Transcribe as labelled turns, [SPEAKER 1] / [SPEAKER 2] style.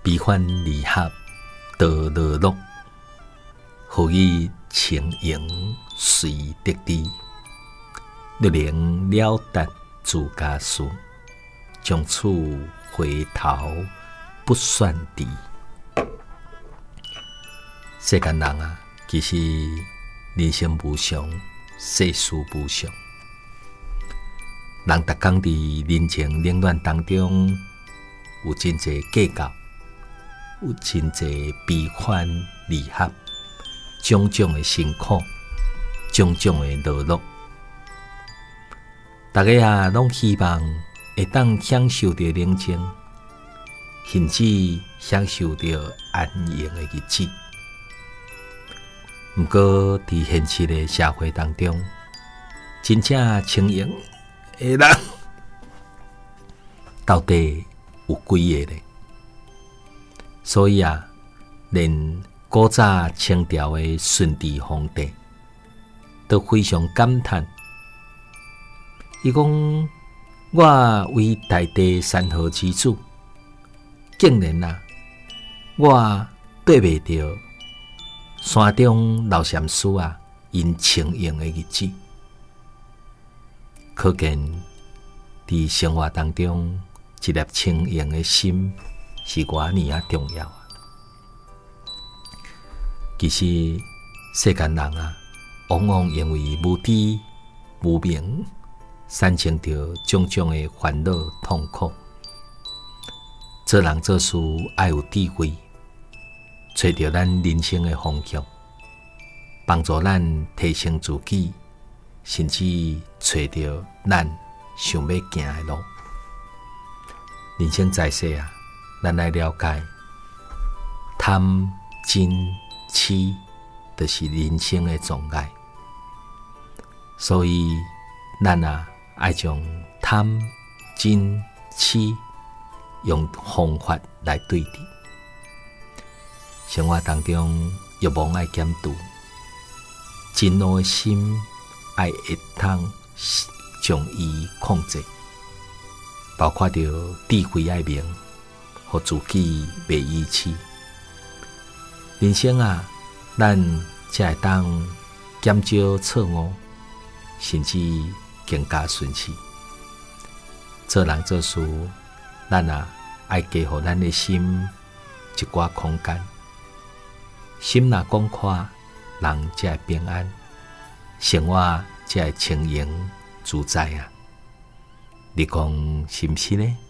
[SPEAKER 1] 悲欢离合得乐乐，何以情盈随得知？略能了达自家事，从此回头不算迟。世间人啊，其实人生无常，世事无常。人逐工伫人情冷暖当中，有真侪计较，有真侪悲欢离合，种种的辛苦，种种的劳碌。大家啊，拢希望会当享受到宁静，甚至享受到安宁的日子。不过，伫现实的社会当中，真正清闲的人到底有几个呢？所以啊，连古早清朝的顺治皇帝都非常感叹，伊讲：我为大地山河之主，竟然啊，我对袂着山中老禅师啊，因清闲的日子。可见，伫生活当中，一粒清闲的心是偌尼啊重要啊！其实，世间人啊，往往因为无知无明，产生着种种的烦恼痛苦。做人做事要有智慧，找到咱人生的方向，帮助咱提升自己，甚至找到咱想要行的路。人生在世啊，咱来了解贪、嗔、痴，就是人生的障碍。所以，咱啊，爱将贪、嗔、痴用方法来对治。生活当中，欲望爱减除，真恶的心爱会通将伊控制，包括着智慧爱明，互自己袂遗弃。人生啊，咱才会当减少错误，甚至更加顺遂。做人做事，咱啊爱给予咱的心一寡空间。心若广阔，人才会平安，生活才会清盈自在啊！你讲是毋是呢？